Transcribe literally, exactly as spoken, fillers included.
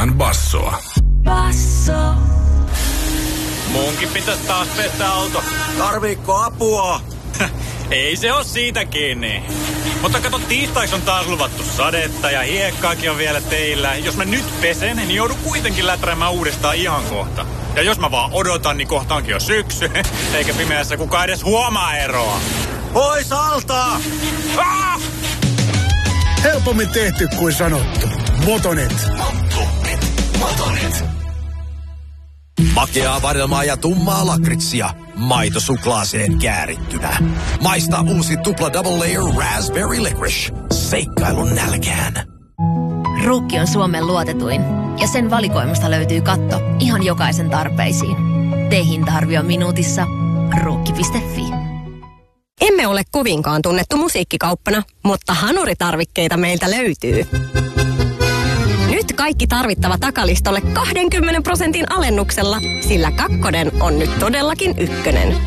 ilman bassoa. Basso. Munkin pitäisi taas pestä auto. Tarviikko apua? Ei se oo siitä kiinni. Mutta kato, tiistaiksi on taas luvattu sadetta ja hiekkaakin on vielä teillä. Jos mä nyt pesen, niin joudun kuitenkin läträämään uudestaan ihan kohta. Ja jos mä vaan odotan, niin kohta onkin jo syksy. Eikä pimeässä kukaan edes huomaa eroa. Pois alta! Ah! Helpommin tehty kuin sanottu. Motonet. Motonet. Motonet. Makeaa vadelmaa ja tummaa lakritsia. Maito suklaaseen käärittynä. Maista uusi tupla double layer raspberry licorice. Seikkailun nälkään. Ruukki on Suomen luotetuin ja sen valikoimasta löytyy katto ihan jokaisen tarpeisiin. Tee hinta-arvio minuutissa. Ruukki piste fi. Emme ole kovinkaan tunnettu musiikkikauppana, mutta hanuritarvikkeita meiltä löytyy. Nyt kaikki tarvittava takalistolle kaksikymmentä prosentin alennuksella, sillä kakkonen on nyt todellakin ykkönen.